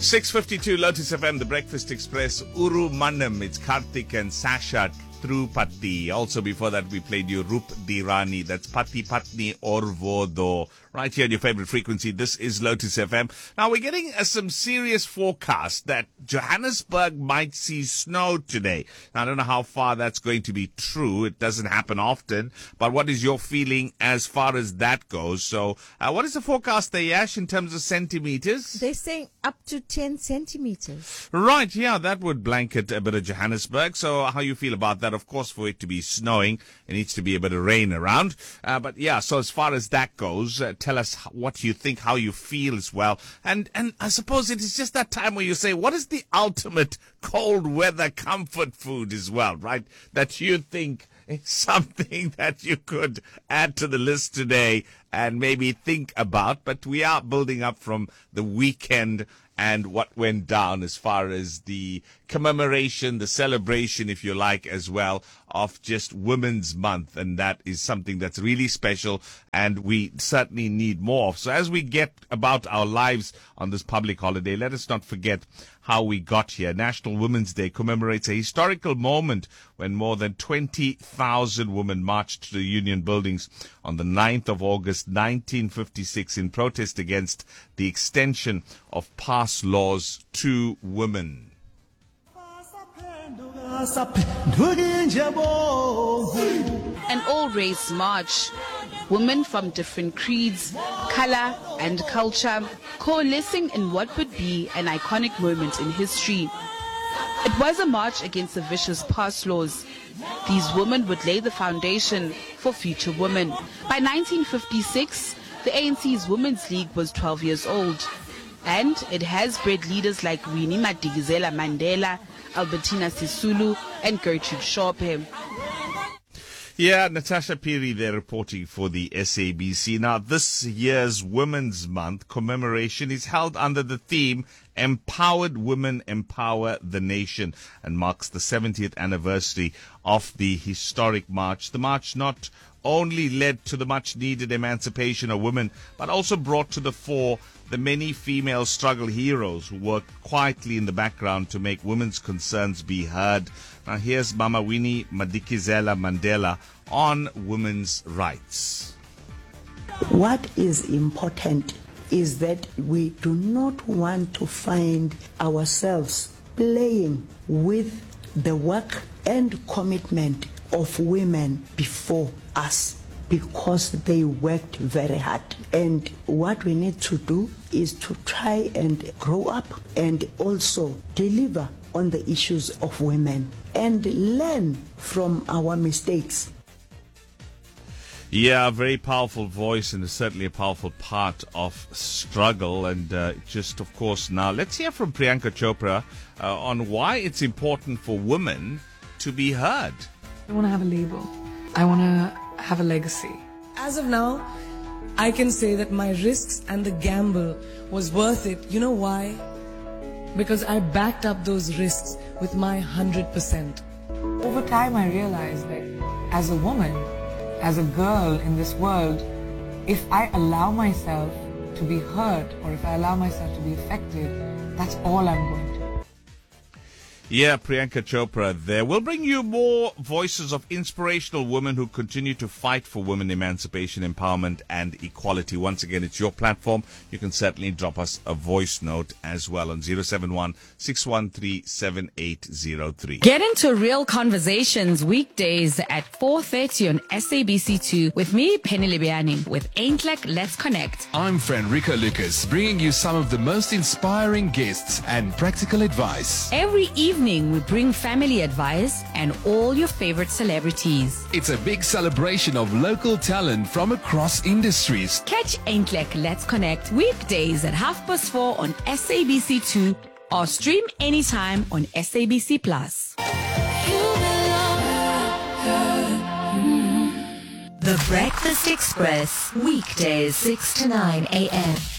6:52 Lotus FM, the Breakfast Express. Uru Manam, it's Karthik and Sasha Trupati. Also before that we played you Rup Dirani. That's Pati Patni Orvodo. Right here on your favorite frequency. This is Lotus FM. Now we're getting some serious forecast that Johannesburg might see snow today. Now, I don't know how far that's going to be true. It doesn't happen often. But what is your feeling as far as that goes? So what is the forecast there, Yash, in terms of centimeters? They're saying up to 10 centimeters. Right, yeah, that would blanket a bit of Johannesburg. So how you feel about that? Of course, for it to be snowing, it needs to be a bit of rain around. But yeah, so as far as that goes, tell us what you think, how you feel as well. And I suppose it is just that time where you say, what is the ultimate cold weather comfort food as well, right? That you think is something that you could add to the list today and maybe think about. But we are building up from the weekend and what went down as far as the commemoration, the celebration, if you like, as well, of just Women's Month. And that is something that's really special and we certainly need more of. So as we get about our lives on this public holiday, let us not forget how we got here. National Women's Day commemorates a historical moment when more than 20,000 women marched to the Union buildings on the 9th of August 1956 in protest against the extension of past laws to women. An all-race march. Women from different creeds, color and culture coalescing in what would be an iconic moment in history. It was a march against the vicious pass laws. These women would lay the foundation for future women. By 1956, the ANC's Women's League was 12 years old. And it has bred leaders like Winnie Madikizela Mandela, Albertina Sisulu, and Gertrude Shorpe. Yeah, Natasha Piri there reporting for the SABC. Now, this year's Women's Month commemoration is held under the theme Empowered Women Empower the Nation and marks the 70th anniversary of the historic march. The march not only led to the much-needed emancipation of women, but also brought to the fore the many female struggle heroes who worked quietly in the background to make women's concerns be heard. Now here's Mama Winnie Madikizela Mandela on women's rights. What is important is that we do not want to find ourselves playing with the work and commitment of women before us, because they worked very hard. And what we need to do is to try and grow up and also deliver on the issues of women and learn from our mistakes. Yeah, a very powerful voice and certainly a powerful part of struggle. And just, of course, now let's hear from Priyanka Chopra on why it's important for women to be heard. I want to have a label. I want to have a legacy. As of now, I can say that my risks and the gamble was worth it. You know why? Because I backed up those risks with my 100%. Over time, I realized that as a woman, as a girl in this world, if I allow myself to be hurt or if I allow myself to be affected, that's all I'm going to do. Yeah, Priyanka Chopra there. We'll bring you more voices of inspirational women who continue to fight for women emancipation, empowerment and equality. Once again, it's your platform. You can certainly drop us a voice note as well on 071-613-7803. Get into real conversations weekdays at 4:30 on SABC2 with me, Penny Libiani, with Ain't Like Let's Connect. I'm Frederica Lucas, bringing you some of the most inspiring guests and practical advice. Every evening, we bring family advice and all your favorite celebrities. It's a big celebration of local talent from across industries. Catch Ain't Like Let's Connect weekdays at 4:30 on SABC2 or stream anytime on SABC Plus. The Breakfast Express, weekdays 6 to 9 a.m.